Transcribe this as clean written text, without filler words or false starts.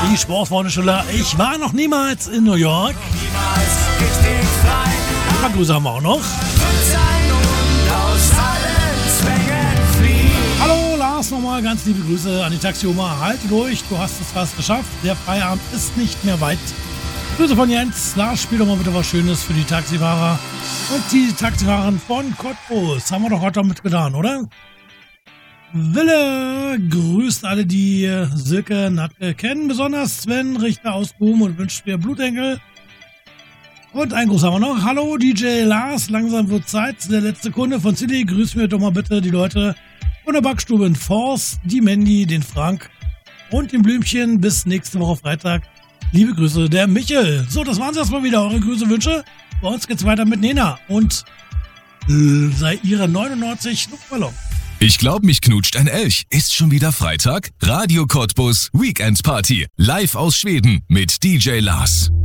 die Sportfreunde-Schüler. Ich war noch niemals in New York. Ein paar Grüße haben wir auch noch. Hallo Lars, nochmal ganz liebe Grüße an die Taxi-Oma. Halte durch, du hast es fast geschafft. Der Feierabend ist nicht mehr weit. Grüße von Jens. Lars, spiel doch mal bitte was Schönes für die Taxifahrer. Und die Taxifahrer von Cottbus. Haben wir doch heute mit getan, oder? Wille grüßt alle, die Silke Natke kennen, besonders Sven Richter aus Boom und wünscht mir Blutenkel. Und einen Gruß haben wir noch. Hallo DJ Lars, langsam wird Zeit. Der letzte Kunde von Silly. Grüß mir doch mal bitte die Leute von der Backstube in Forst, die Mandy, den Frank und den Blümchen. Bis nächste Woche Freitag. Liebe Grüße, der Michel. So, das waren sie erstmal wieder. Eure Grüße, Wünsche. Bei uns geht's weiter mit Nena und sei ihre 99 Luftballon. Ich glaub, mich knutscht ein Elch. Ist schon wieder Freitag? Radio Cottbus Weekend Party. Live aus Schweden mit DJ Lars.